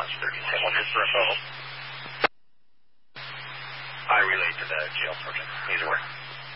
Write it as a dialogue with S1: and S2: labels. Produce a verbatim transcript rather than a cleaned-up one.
S1: response thirty. ten one just for info. I relate to the jail sergeant. He's aware.